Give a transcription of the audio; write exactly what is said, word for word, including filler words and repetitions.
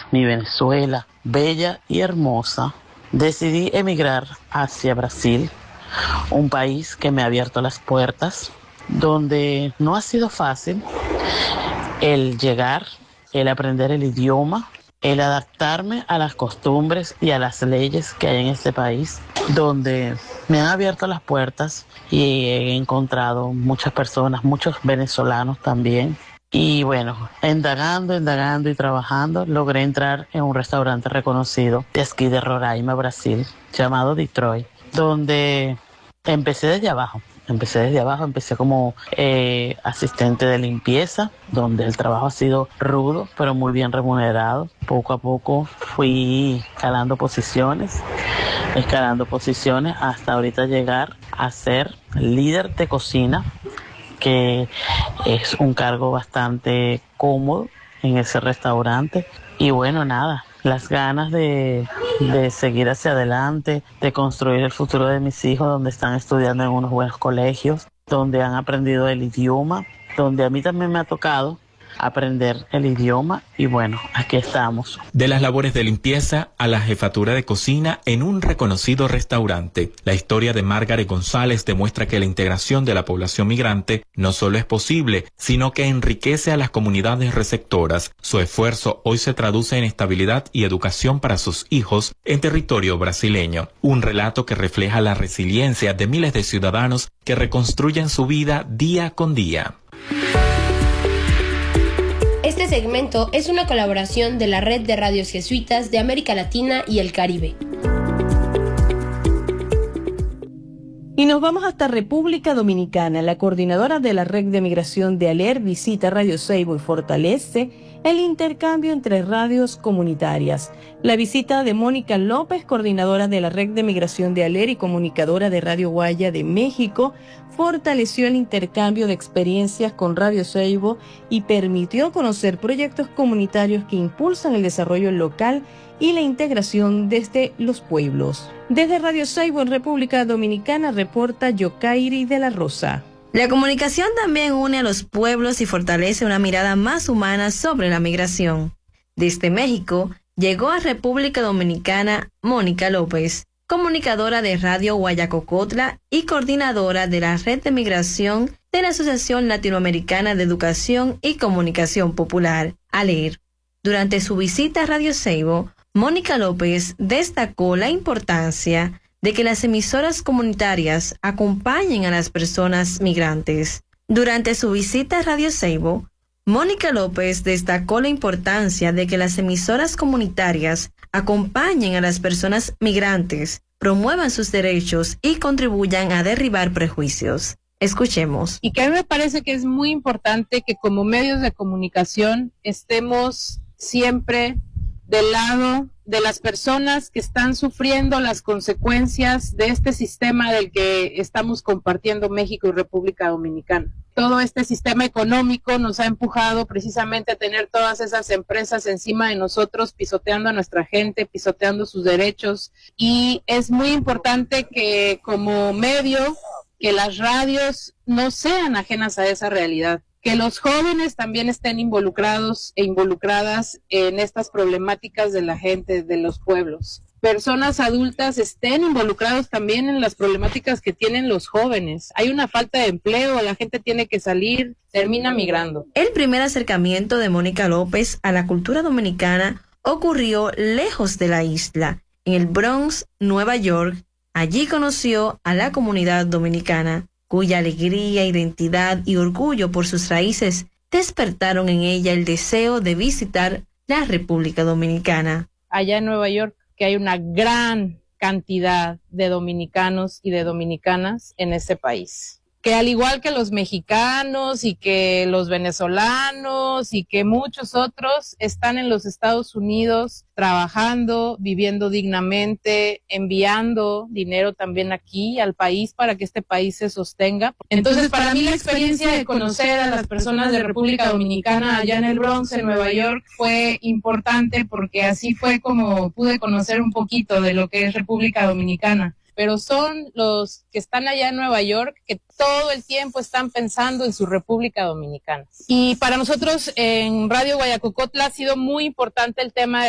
mi Venezuela, bella y hermosa, decidí emigrar hacia Brasil, un país que me ha abierto las puertas, donde no ha sido fácil el llegar, el aprender el idioma, el adaptarme a las costumbres y a las leyes que hay en este país, donde me han abierto las puertas y he encontrado muchas personas, muchos venezolanos también. Y bueno, indagando, indagando y trabajando, logré entrar en un restaurante reconocido de aquí de Roraima, Brasil, llamado Detroit, donde empecé desde abajo. Empecé desde abajo, empecé como eh, asistente de limpieza, donde el trabajo ha sido rudo, pero muy bien remunerado. Poco a poco fui escalando posiciones, escalando posiciones, hasta ahorita llegar a ser líder de cocina, que es un cargo bastante cómodo en ese restaurante. Y bueno, nada, las ganas de, de seguir hacia adelante, de construir el futuro de mis hijos, donde están estudiando en unos buenos colegios, donde han aprendido el idioma, donde a mí también me ha tocado aprender el idioma y bueno, aquí estamos. De las labores de limpieza a la jefatura de cocina en un reconocido restaurante. La historia de Margaret González demuestra que la integración de la población migrante no solo es posible, sino que enriquece a las comunidades receptoras. Su esfuerzo hoy se traduce en estabilidad y educación para sus hijos en territorio brasileño. Un relato que refleja la resiliencia de miles de ciudadanos que reconstruyen su vida día con día. Este segmento es una colaboración de la Red de Radios Jesuitas de América Latina y el Caribe. Y nos vamos hasta República Dominicana. La coordinadora de la Red de Migración de ALER visita Radio Seibo y fortalece el intercambio entre radios comunitarias. La visita de Mónica López, coordinadora de la Red de Migración de ALER y comunicadora de Radio Guaya de México, fortaleció el intercambio de experiencias con Radio Seibo y permitió conocer proyectos comunitarios que impulsan el desarrollo local y la integración desde los pueblos. Desde Radio Seibo en República Dominicana reporta Yokairi de la Rosa. La comunicación también une a los pueblos y fortalece una mirada más humana sobre la migración. Desde México llegó a República Dominicana Mónica López, comunicadora de Radio Guayacocotla y coordinadora de la Red de Migración de la Asociación Latinoamericana de Educación y Comunicación Popular, ALER. Durante su visita a Radio Seibo, Mónica López destacó la importancia de que las emisoras comunitarias acompañen a las personas migrantes. Durante su visita a Radio Seibo, Mónica López destacó la importancia de que las emisoras comunitarias acompañen a las personas migrantes, promuevan sus derechos y contribuyan a derribar prejuicios. Escuchemos. Y que a mí me parece que es muy importante que como medios de comunicación estemos siempre del lado de las personas que están sufriendo las consecuencias de este sistema del que estamos compartiendo México y República Dominicana. Todo este sistema económico nos ha empujado precisamente a tener todas esas empresas encima de nosotros, pisoteando a nuestra gente, pisoteando sus derechos, y es muy importante que como medio, que las radios no sean ajenas a esa realidad, que los jóvenes también estén involucrados e involucradas en estas problemáticas de la gente, de los pueblos. Personas adultas estén involucrados también en las problemáticas que tienen los jóvenes. Hay una falta de empleo, la gente tiene que salir, termina migrando. El primer acercamiento de Mónica López a la cultura dominicana ocurrió lejos de la isla, en el Bronx, Nueva York. Allí conoció a la comunidad dominicana, cuya alegría, identidad y orgullo por sus raíces despertaron en ella el deseo de visitar la República Dominicana. Allá en Nueva York, que hay una gran cantidad de dominicanos y de dominicanas en ese país, que al igual que los mexicanos y que los venezolanos y que muchos otros están en los Estados Unidos trabajando, viviendo dignamente, enviando dinero también aquí al país para que este país se sostenga. Entonces, para mí la experiencia de conocer a las personas de República Dominicana allá en el Bronx, en Nueva York, fue importante porque así fue como pude conocer un poquito de lo que es República Dominicana. Pero son los que están allá en Nueva York que todo el tiempo están pensando en su República Dominicana. Y para nosotros en Radio Guayacocotla ha sido muy importante el tema de